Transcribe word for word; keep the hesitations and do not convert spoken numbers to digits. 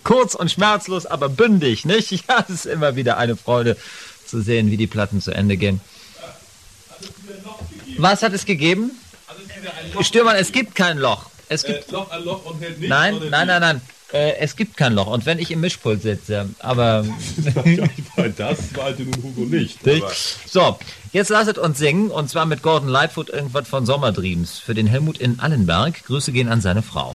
Kurz und schmerzlos, aber bündig, nicht? Ja, es ist immer wieder eine Freude zu sehen, wie die Platten zu Ende gehen. Was hat es gegeben? Stürmann, es gibt kein Loch. Es gibt äh, Loch an Loch und hält nicht. Nein, nein, nein, nein. Äh, es gibt kein Loch. Und wenn ich im Mischpult sitze, aber... Das wollte nun Hugo nicht. So, jetzt lasset uns singen, und zwar mit Gordon Lightfoot irgendwas von Sommerdreams für den Helmut in Allenberg. Grüße gehen an seine Frau.